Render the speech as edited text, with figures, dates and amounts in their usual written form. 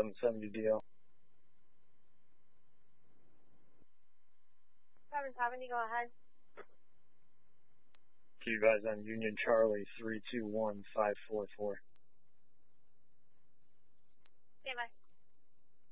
770 DL. 770, go ahead. Keep you guys on Union Charlie 321544. Stand by.